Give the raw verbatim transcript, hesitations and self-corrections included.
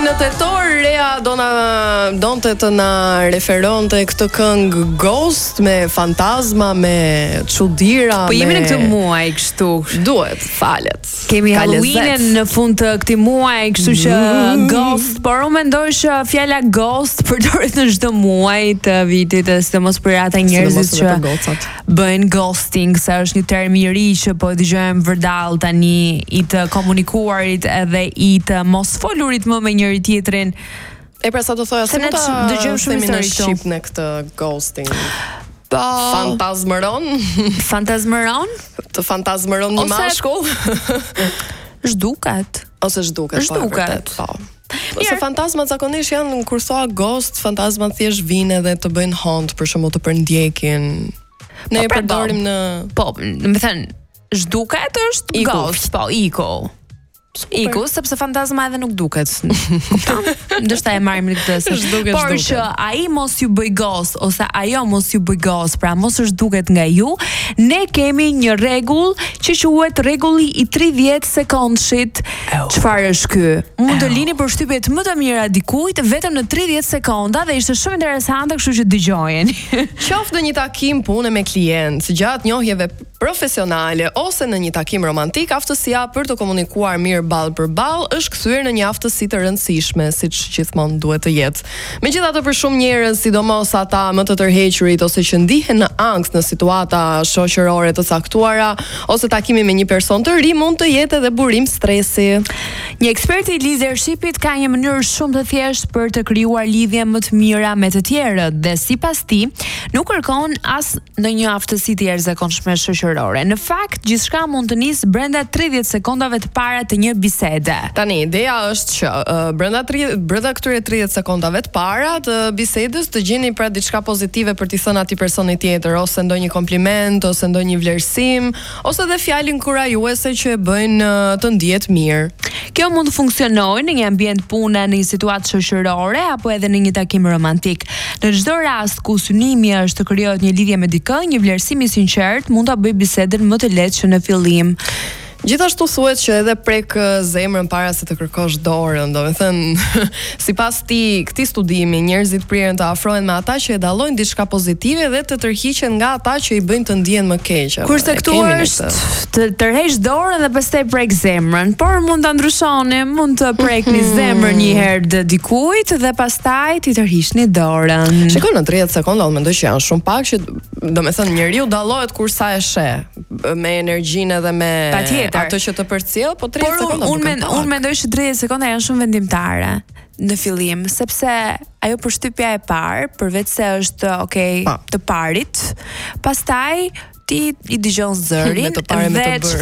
në tetor Lea do na donte të na referonte këtë këngë Ghost me fantazma, me çuditëra. Po jemi me... në këtë muaj kështu. Duhet, falet. Kemi Ka Halloweenin lezet. në fund të këtij muaji, kështu që Mm. Ghost, por unë mendoj që fjala Ghost përdoret në çdo muaj të vitit, sidomos për ata njerëzit Sidomos edhe që për gocat. bëjnë ghosting, se është një term i ri që po dëgjojmë vërdall tani, i të komunikuarit edhe i të mos folurit më me njëri tjetrin. E pra sa do thoja, Se se ne mund ta dëgjojmë shumë themi në histori këtu. shqip në këtë ghosting. Po, Fantazmëron, fantazmëron? të fantazmëron një Ose- mashkull, Zhduket. ose zhduket, po, e Zhduket. vërtet, po. Ose fantazmat zakonisht janë kur thua ghost, fantazmat thjesht vinë dhe të bëjnë hont, për shembull të përndjekin. Ne e pra, përdorim në Po, do të thënë, zhduket është Iku. ghost, po, iku. Iku, sepse fantazma edhe nuk duket. Kupton? Ndoshta e marrim në këtë se. Zhduket, Por zhduket. që ai mos ju bëj ghost ose ajo mos ju bëj ghost, pra mos është duket nga ju, ne kemi një rregull që quhet rregulli i tridhjetë sekondshit. Çfarë është ky? Mund të lini përshtypjet më të mira dikujt vetëm në tridhjetë sekonda dhe ishte shumë interesante, kështu që dëgjojeni. qoftë në një takim pune me klient, gjatë njohjeve profesionale ose në një takim romantik, aftësia për të komunikuar mirë ball për ball është kthyer në një aftësi të rëndësishme, siç gjithmonë duhet të jetë. Megjithatë, për shumë njerëz, sidomos ata më të tërhequrit ose që ndihen në angst në situata shoqërore të caktuara ose takimi me një person të ri, mund të jetë edhe burim stresi. Një ekspert i leadershipit ka një mënyrë shumë të thjeshtë për të krijuar lidhje më të mira me të tjerët dhe sipas tij nuk kërkon as ndonjë aftësi të jashtëzakonshme shoqërore. Në fakt, gjithçka mund të nisë brenda tridhjetë sekondave të para të një bisede. Tani, ideja është që uh, brenda tridhjetë brenda këtyre tridhjetë sekondave të para të bisedës të gjeni pra diçka pozitive për t'i thënë atij personit tjetër, ose ndonjë kompliment, ose ndonjë vlerësim, ose edhe fjalë inkurajuese që e bëjnë uh, të ndihet mirë. Kjo mund të funksionojë në një ambient pune, në një situatë shoqërore apo edhe në një takim romantik. Në çdo rast ku synimi është të krijohet një lidhje me dikë, një vlerësim i sinqert mund ta bëjë bisedën më të lehtë që në fillim. Gjithashtu thuhet që edhe prek uh, zemrën para se të kërkosh dorën, domethënë sipas ti këtij studimi, njerëzit priren të afrohen me ata që e dallojnë diçka pozitive dhe të tërhiqen nga ata që i bëjnë të ndihen më keq. Kurse këtu është të tërheq dorën dhe pastaj prek zemrën, por mund ta ndryshoni, mund të prekni zemrën një herë të dikujt dhe pastaj ti tërhiqni dorën. Shikoj, në tridhjetë sekonda unë mendoj që janë shumë pak, që domethënë njeriu dallohet kur sa e sheh, me energjinë edhe me Patjetër. atë që të përcjell, po tridhjetë Por sekonda unë duken men, pak. unë mendoj që tridhjetë sekonda janë shumë vendimtare në fillim, sepse ajo përshtypja e parë, përveç se është okay, Pa. të parit, pastaj ti i dëgjon zërin Me të pare me të dhe bërë.